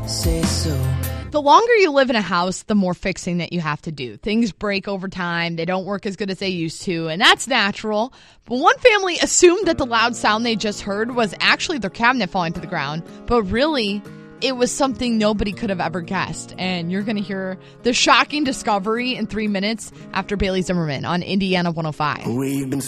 say so. The longer you live in a house, the more fixing that you have to do. Things break over time. They don't work as good as they used to, and that's natural. But one family assumed that the loud sound they just heard was actually their cabinet falling to the ground, but really, it was something nobody could have ever guessed. And you're going to hear the shocking discovery in 3 minutes after Bailey Zimmerman on Indiana 105. We've been